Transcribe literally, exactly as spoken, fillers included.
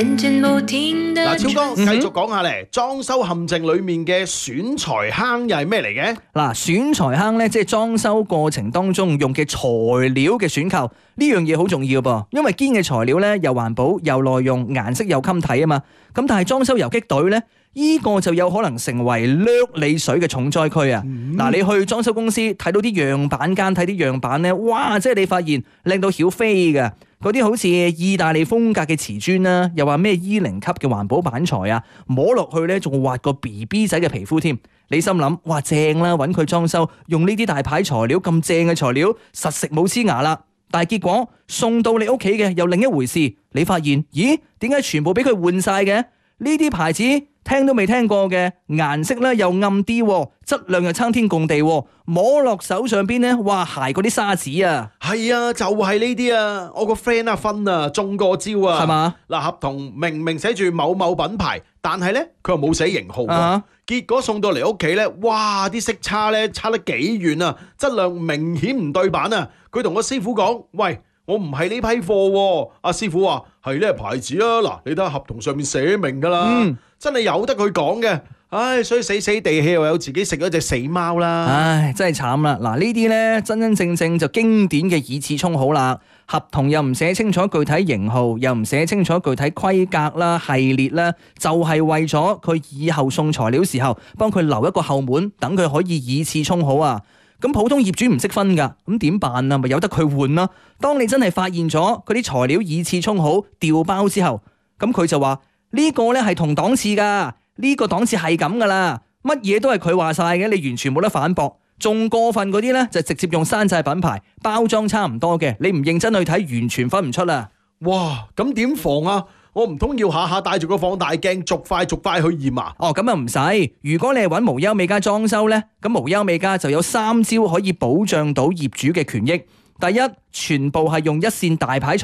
嗱，超哥繼續講下咧，裝修陷阱裡面嘅選材坑又係咩嚟嘅？ 嗱，選材坑咧，即係裝修過程當中用嘅材料嘅選購，呢樣嘢好重要噃，因為堅嘅材料咧又環保又耐用，顏色又襟睇啊嘛。咁但係裝修游擊隊咧，呢個就有可能成為掠你水嘅重災區啊！嗱、嗯，你去裝修公司睇到啲樣板間，睇啲樣板咧，哇！即係你發現靚到曉飛嘅。嗰啲好似意大利風格嘅瓷磚啦，又話咩 E 零級嘅環保板材啊，摸落去咧仲滑個 B B 仔嘅皮膚添。你心諗哇正啦，揾佢裝修用呢啲大牌材料咁正嘅材料，實食冇黐牙啦。但係結果送到你屋企嘅又另一回事，你發現咦點解全部俾佢換晒嘅？呢啲牌子聽都未聽過嘅，顏色咧又暗啲，質量又差天共地，摸落手上邊咧，哇鞋嗰啲沙子啊！ 係啊，就係呢啲啊！我個 friend 阿芬啊中過招啊， 係嘛？ 嗱，合同明明寫住某某品牌，但係咧佢又冇寫型號，啊、結果送到嚟屋企咧，哇啲色差咧差得幾遠啊，質量明顯唔對版啊！佢同個師傅講：喂，我唔係呢批貨，阿師傅話係呢個牌子啊，嗱，你睇下合同上面寫明噶啦，嗯、真係由得佢講嘅，唉，所以死死地氣又有自己食咗隻死貓啦， 唉，真係慘啦！嗱，呢啲咧真真正正就經典嘅以次充好啦，合同又唔寫清楚具體型號，又唔寫清楚具體規格啦、系列啦，就係、是、為咗佢以後送材料時候幫佢留一個後門，等佢可以以次充好啊！咁普通業主唔識分噶，咁點辦啊？咪由得佢換啦。當你真係發現咗嗰啲材料以次充好調包之後，咁佢就話呢個咧係同檔次噶，呢個檔次係咁噶啦，乜嘢都係佢話晒嘅，你完全冇得反駁。仲過分嗰啲咧就直接用山寨品牌，包裝差唔多嘅，你唔認真去睇，完全分唔出啦。 哇，咁點防啊？我唔通要下下帶住個放大鏡逐塊逐塊去驗啊？ 哦，咁啊唔使。如果你係揾無憂美家裝修呢，咁無憂美家就有三招可以保障到業主嘅權益。第一，全部係用一線大牌